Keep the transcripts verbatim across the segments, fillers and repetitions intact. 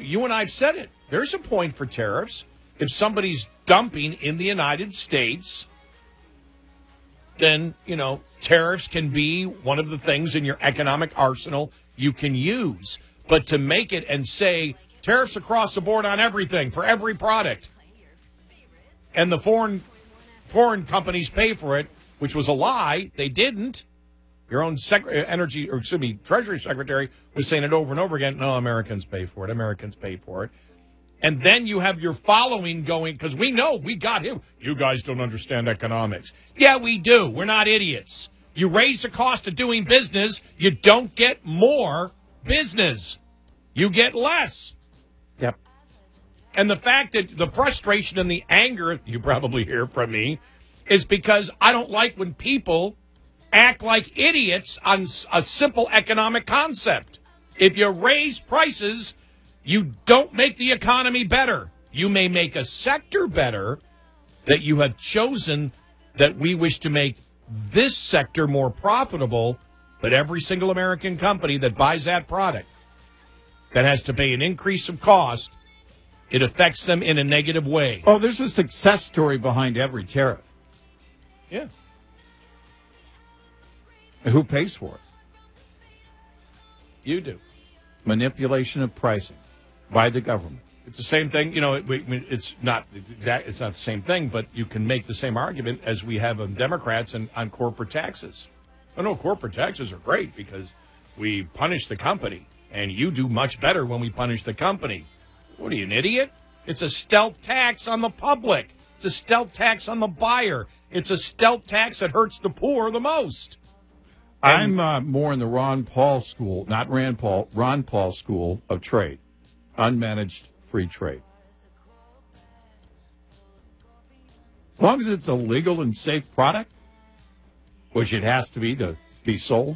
you and I've said it. There's a point for tariffs. If somebody's dumping in the United States, then, you know, tariffs can be one of the things in your economic arsenal you can use. But to make it and say tariffs across the board on everything for every product, and the foreign foreign companies pay for it, which was a lie. They didn't. Your own sec- energy, or excuse me, Treasury Secretary was saying it over and over again. No, Americans pay for it. Americans pay for it. And then you have your following going, because we know we got him. You guys don't understand economics. Yeah, we do. We're not idiots. You raise the cost of doing business, you don't get more business. You get less. Yep. And the fact that the frustration and the anger, you probably hear from me, is because I don't like when people act like idiots on a simple economic concept. If you raise prices, you don't make the economy better. You may make a sector better that you have chosen that we wish to make this sector more profitable, but every single American company that buys that product that has to pay an increase of cost, it affects them in a negative way. Oh, there's a success story behind every tariff. Yeah. Who pays for it? You do. Manipulation of pricing by the government. It's the same thing. You know, it, it's not exact. It's not the same thing, but you can make the same argument as we have on Democrats and on corporate taxes. Oh, no, corporate taxes are great because we punish the company, and you do much better when we punish the company. What are you, an idiot? It's a stealth tax on the public. It's a stealth tax on the buyer. It's a stealth tax that hurts the poor the most. And I'm uh, more in the Ron Paul school, not Rand Paul, Ron Paul school of trade, unmanaged free trade. As long as it's a legal and safe product, which it has to be to be sold,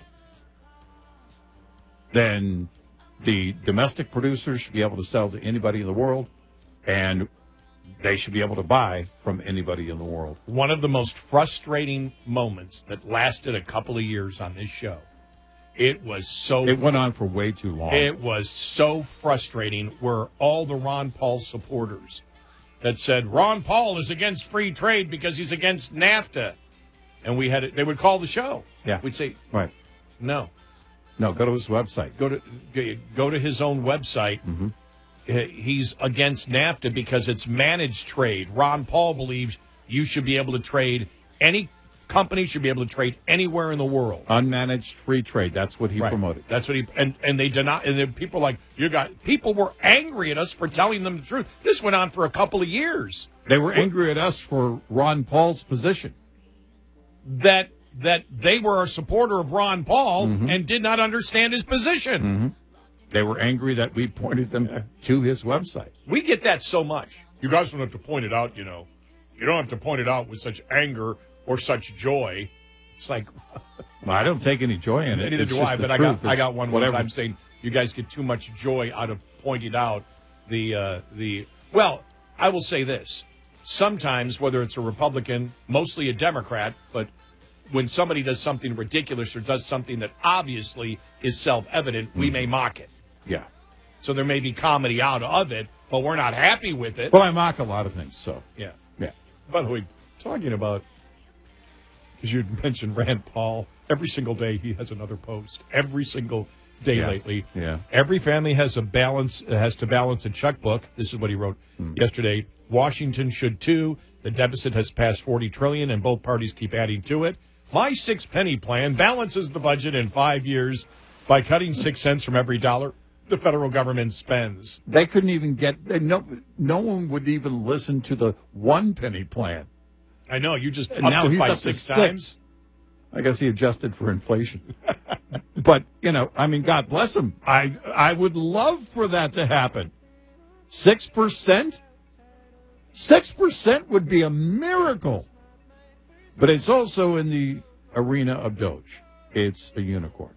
then the domestic producers should be able to sell to anybody in the world, and they should be able to buy from anybody in the world. One of the most frustrating moments that lasted a couple of years on this show. It was so... It went on for way too long. It was so frustrating where all the Ron Paul supporters that said, Ron Paul is against free trade because he's against NAFTA. And we had it, they would call the show. Yeah. We'd say, right. No. No, go to his website. Go to go to his own website. Mm-hmm. He's against NAFTA because it's managed trade. Ron Paul believes you should be able to trade, any company should be able to trade anywhere in the world. Unmanaged free trade. That's what he right. promoted. That's what he, and, and they deny, and then people like, you got, people were angry at us for telling them the truth. This went on for a couple of years. They were angry at us for Ron Paul's position. That, that they were a supporter of Ron Paul mm-hmm. and did not understand his position. Mm-hmm. They were angry that we pointed them to his website. We get that so much. You guys don't have to point it out, you know. You don't have to point it out with such anger or such joy. It's like... well, I don't take any joy in it. Neither it's do I, but I got, I got one whatever. one time saying you guys get too much joy out of pointing out the... Uh, the. Well, I will say this. Sometimes, whether it's a Republican, mostly a Democrat, but when somebody does something ridiculous or does something that obviously is self-evident, mm-hmm. we may mock it. Yeah. So there may be comedy out of it, but we're not happy with it. Well, I mock a lot of things, so. Yeah. Yeah. By the way, talking about, as you mentioned, Rand Paul, every single day he has another post. Every single day yeah. lately. Yeah. Every family has a balance, has to balance a checkbook. This is what he wrote mm. yesterday. Washington should too. The deficit has passed forty trillion dollars, and both parties keep adding to it. My six-penny plan balances the budget in five years by cutting six cents from every dollar the federal government spends. They couldn't even get, no no one would even listen to the one penny plan. I know, you just and upped now it he's by up six to times. Six. I guess he adjusted for inflation. But, you know, I mean, God bless him. I I would love for that to happen. Six percent? Six percent would be a miracle. But it's also in the arena of Doge. It's a unicorn.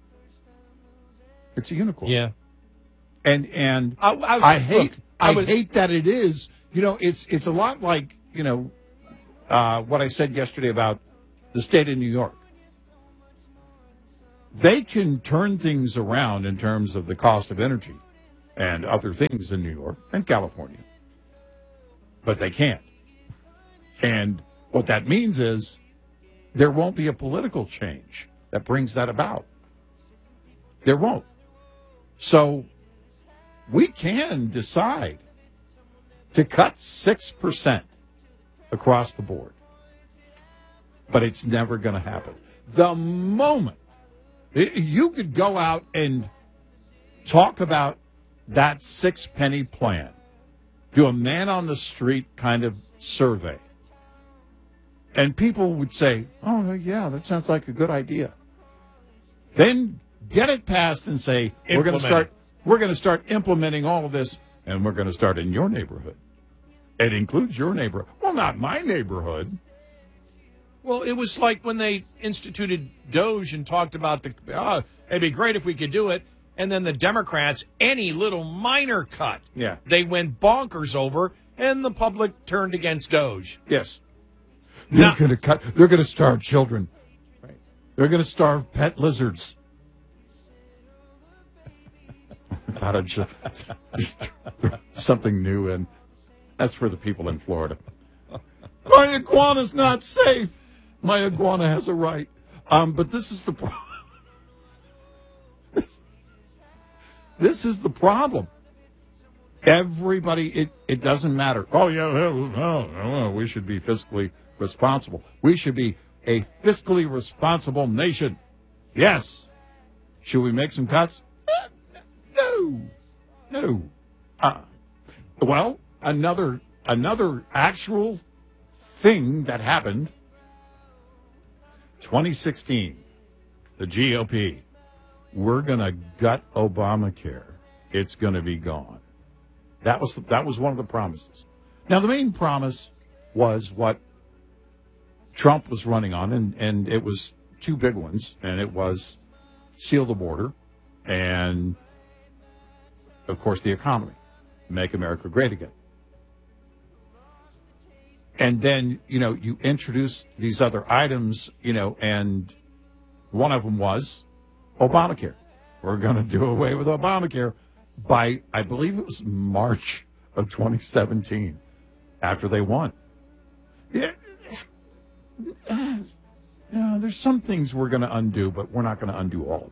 It's a unicorn. Yeah. And and I, I, was, I hate look, I, I was, hate that it is. You know, it's it's a lot like, you know, uh, what I said yesterday about the state of New York. They can turn things around in terms of the cost of energy and other things in New York and California. But they can't. And what that means is there won't be a political change that brings that about. There won't. So we can decide to cut six percent across the board. But it's never going to happen. The moment you could go out and talk about that six penny plan, do a man on the street kind of survey, and people would say, oh, yeah, that sounds like a good idea. Then get it passed and say, we're going to start we're going to start implementing all of this, and we're going to start in your neighborhood. It includes your neighborhood. Well, not my neighborhood. Well, it was like when they instituted Doge and talked about the, oh, it'd be great if we could do it. And then the Democrats, any little minor cut, yeah, they went bonkers over, and the public turned against Doge. Yes. They're going to cut. They're going to starve children. Right. They're going to starve pet lizards. I thought I'd just, just something new, and that's for the people in Florida. My iguana's not safe. My iguana has a right. Um, but this is the problem. this, this is the problem. Everybody, it, it doesn't matter. Oh, yeah, no, no, we should be fiscally responsible. We should be a fiscally responsible nation. Yes. Should we make some cuts? No. No. Uh, well, another another actual thing that happened, twenty sixteen, the G O P, we're going to gut Obamacare. It's going to be gone. That was that was one of the promises. Now, the main promise was what Trump was running on, and, and it was two big ones, and it was seal the border and, of course, the economy, make America great again. And then, you know, you introduce these other items, you know, and one of them was Obamacare. We're going to do away with Obamacare by, I believe it was March of twenty seventeen, after they won. Yeah, uh, yeah, there's some things we're going to undo, but we're not going to undo all of it.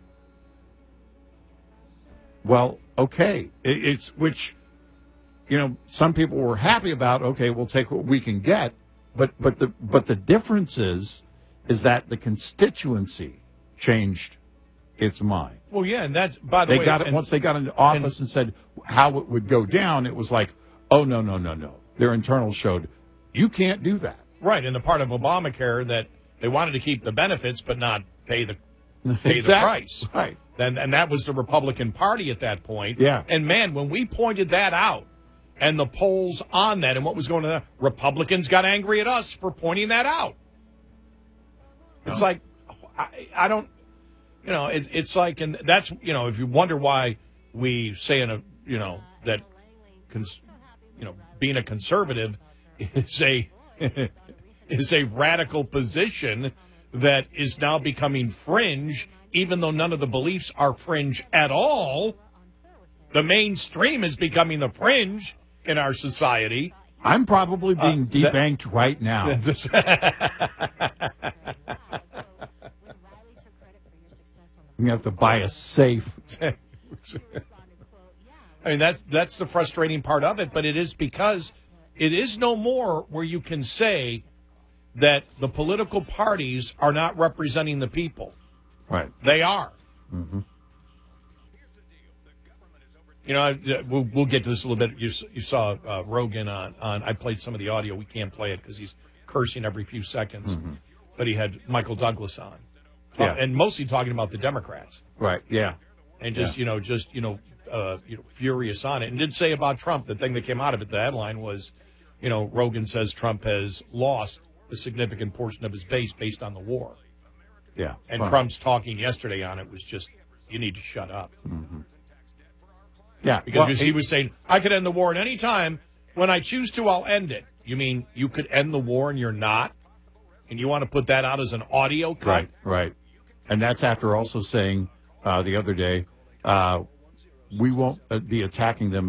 Well, okay, it, it's which, you know, some people were happy about. Okay, we'll take what we can get, but but the but the difference is is that the constituency changed its mind. Well, yeah, and that's, by the they way. got it and, once they got into office and, and said how it would go down. It was like, oh, no, no, no, no. Their internals showed you can't do that. Right, and the part of Obamacare that they wanted to keep the benefits but not pay the pay exactly. the price. Right. And, and that was the Republican Party at that point. Yeah. And, man, when we pointed that out and the polls on that and what was going on, Republicans got angry at us for pointing that out. It's no. like, I, I don't... You know, it, it's like, and that's, you know, if you wonder why we say, in a, you know, that, cons, you know, being a conservative is a is a radical position that is now becoming fringe, even though none of the beliefs are fringe at all. The mainstream is becoming the fringe in our society. I'm probably being uh, debanked that, right now. You have to buy a safe. I mean, that's that's the frustrating part of it, but it is because it is no more where you can say that the political parties are not representing the people. Right. They are. Mm-hmm. You know, we'll, we'll get to this a little bit. You, you saw uh, Rogan on, on, I played some of the audio. We can't play it because he's cursing every few seconds. Mm-hmm. But he had Michael Douglas on. Yeah. Uh, and mostly talking about the Democrats. Right, yeah. And just, yeah. you know, just, you know, uh, you know, furious on it. And did say about Trump, the thing that came out of it, the headline was, you know, Rogan says Trump has lost a significant portion of his base based on the war. Yeah. And fine. Trump's talking yesterday on it was just, you need to shut up. Mm-hmm. Yeah. Because well, he, he was saying, I could end the war at any time. When I choose to, I'll end it. You mean you could end the war and you're not? And you want to put that out as an audio cut? Right, right. And that's after also saying uh, the other day, uh, we won't uh, be attacking them